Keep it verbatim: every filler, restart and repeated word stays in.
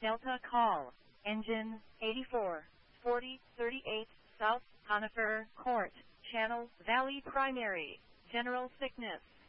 Delta call. Engine eighty-four, forty, thirty-eight, South Conifer Court, Channel Valley Primary. General sickness.